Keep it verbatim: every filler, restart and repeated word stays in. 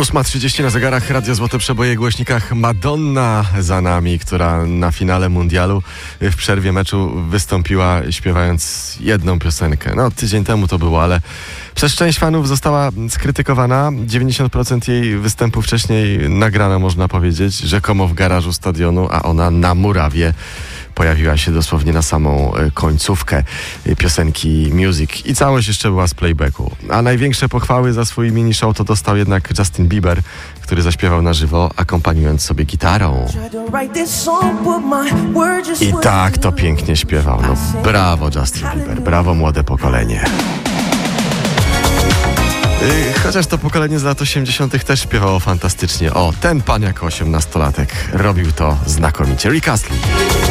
ósma trzydzieści na zegarach, Radio Złote Przeboje, głośnikach Madonna za nami, która na finale mundialu w przerwie meczu wystąpiła śpiewając jedną piosenkę. No tydzień temu to było, ale przez część fanów została skrytykowana. dziewięćdziesiąt procent jej występu wcześniej nagrano, można powiedzieć, rzekomo w garażu stadionu, a ona na murawie pojawiła się dosłownie na samą końcówkę piosenki Music i całość jeszcze była z playbacku. A największe pochwały za swój mini show to dostał jednak Justin Bieber, który zaśpiewał na żywo, akompaniując sobie gitarą. I tak to pięknie śpiewał. No brawo Justin Bieber, brawo młode pokolenie. Chociaż to pokolenie z lat osiemdziesiątych też śpiewało fantastycznie. O, ten pan jako osiemnastolatek robił to znakomicie. Rick Astley.